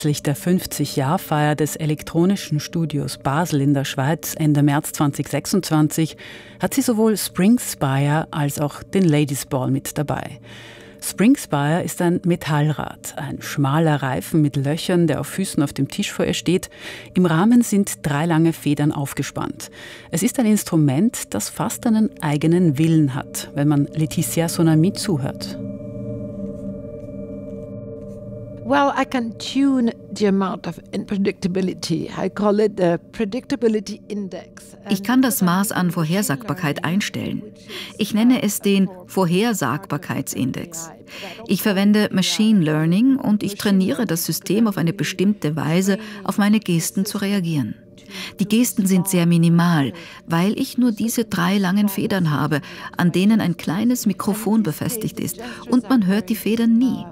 Anlässlich der 50-Jahr-Feier des Elektronischen Studios Basel in der Schweiz Ende März 2026 hat sie sowohl Springspire als auch den Ladies Ball mit dabei. Springspire ist ein Metallrad, ein schmaler Reifen mit Löchern, der auf Füßen auf dem Tisch vor ihr steht. Im Rahmen sind 3 lange Federn aufgespannt. Es ist ein Instrument, das fast einen eigenen Willen hat, wenn man Laetitia Sonami zuhört. Well, I can tune the amount of unpredictability. I call it the predictability index. Ich kann das Maß an Vorhersagbarkeit einstellen. Ich nenne es den Vorhersagbarkeitsindex. Ich verwende Machine Learning und ich trainiere das System auf eine bestimmte Weise, auf meine Gesten zu reagieren. Die Gesten sind sehr minimal, weil ich nur diese 3 langen Federn habe, an denen ein kleines Mikrofon befestigt ist, und man hört die Federn nie.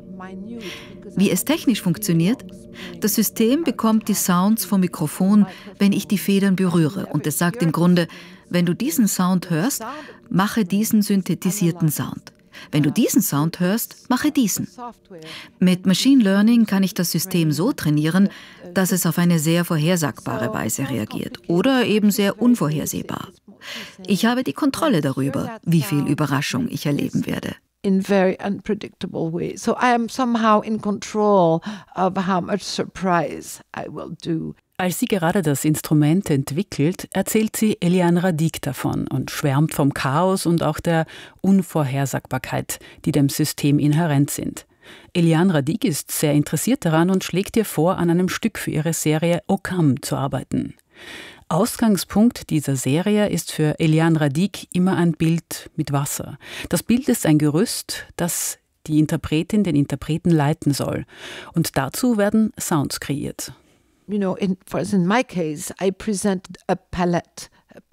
Wie es technisch funktioniert? Das System bekommt die Sounds vom Mikrofon, wenn ich die Federn berühre, und es sagt im Grunde, wenn du diesen Sound hörst, mache diesen synthetisierten Sound. Wenn du diesen Sound hörst, mache diesen. Mit Machine Learning kann ich das System so trainieren, dass es auf eine sehr vorhersagbare Weise reagiert oder eben sehr unvorhersehbar. Ich habe die Kontrolle darüber, wie viel Überraschung ich erleben werde. In very unpredictable way. So I am somehow in control of how much surprise I will do. Als sie gerade das Instrument entwickelt, erzählt sie Eliane Radic davon und schwärmt vom Chaos und auch der Unvorhersagbarkeit, die dem System inhärent sind. Eliane Radic ist sehr interessiert daran und schlägt ihr vor, an einem Stück für ihre Serie Ockham zu arbeiten. Ausgangspunkt dieser Serie ist für Eliane Radic immer ein Bild mit Wasser. Das Bild ist ein Gerüst, das die Interpretin den Interpreten leiten soll. Und dazu werden Sounds kreiert. You know, for instance, in my case, I presented a palette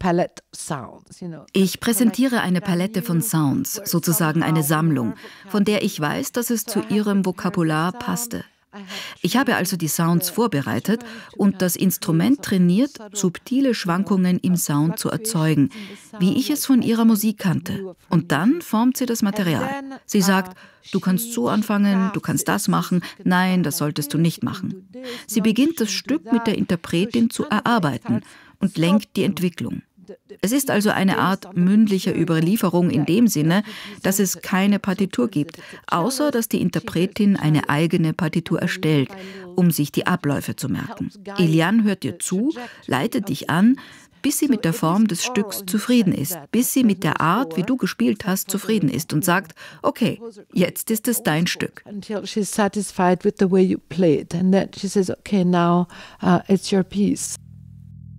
sounds. Ich präsentiere eine Palette von Sounds, sozusagen eine Sammlung, von der ich weiß, dass es zu ihrem Vokabular passte. Ich habe also die Sounds vorbereitet und das Instrument trainiert, subtile Schwankungen im Sound zu erzeugen, wie ich es von ihrer Musik kannte. Und dann formt sie das Material. Sie sagt, du kannst so anfangen, du kannst das machen, nein, das solltest du nicht machen. Sie beginnt das Stück mit der Interpretin zu erarbeiten und lenkt die Entwicklung. Es ist also eine Art mündlicher Überlieferung in dem Sinne, dass es keine Partitur gibt, außer dass die Interpretin eine eigene Partitur erstellt, um sich die Abläufe zu merken. Eliane hört dir zu, leitet dich an, bis sie mit der Form des Stücks zufrieden ist, bis sie mit der Art, wie du gespielt hast, zufrieden ist und sagt, okay, jetzt ist es dein Stück. Until she's satisfied with the way you played, and then she says, okay, now it's your piece.